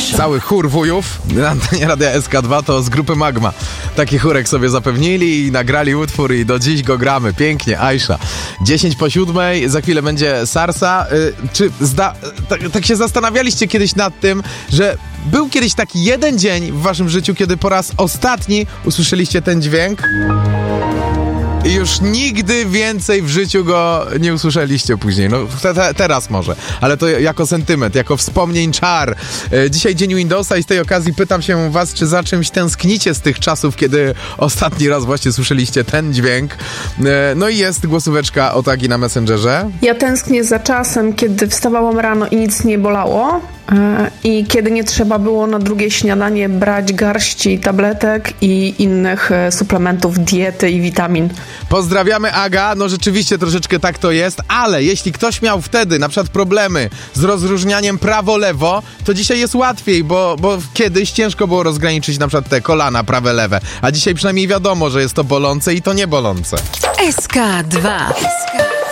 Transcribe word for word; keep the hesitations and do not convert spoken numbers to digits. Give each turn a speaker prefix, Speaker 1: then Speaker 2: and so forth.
Speaker 1: Cały chór wujów na antenie Radia S K dwa to z grupy Magma. Taki chórek sobie zapewnili i nagrali utwór i do dziś go gramy. Pięknie, Aisha. dziesięć po siódmej, za chwilę będzie Sarsa. Yy, czy zda... tak, tak się zastanawialiście kiedyś nad tym, że był kiedyś taki jeden dzień w waszym życiu, kiedy po raz ostatni usłyszeliście ten dźwięk? I już nigdy więcej w życiu go nie usłyszeliście później. No te, te, teraz może, ale to jako sentyment, jako wspomnień czar. E, dzisiaj dzień Windowsa i z tej okazji pytam się was, czy za czymś tęsknicie z tych czasów, kiedy ostatni raz właśnie słyszeliście ten dźwięk. E, no i jest głosóweczka o tagi na Messengerze.
Speaker 2: Ja tęsknię za czasem, kiedy wstawałam rano i nic nie bolało. I kiedy nie trzeba było na drugie śniadanie brać garści tabletek i innych suplementów diety i witamin.
Speaker 1: Pozdrawiamy, Aga. No rzeczywiście troszeczkę tak to jest, ale jeśli ktoś miał wtedy na przykład problemy z rozróżnianiem prawo-lewo, to dzisiaj jest łatwiej, bo, bo kiedyś ciężko było rozgraniczyć na przykład te kolana prawe-lewe, a dzisiaj przynajmniej wiadomo, że jest to bolące i to nie bolące.
Speaker 3: S K dwa.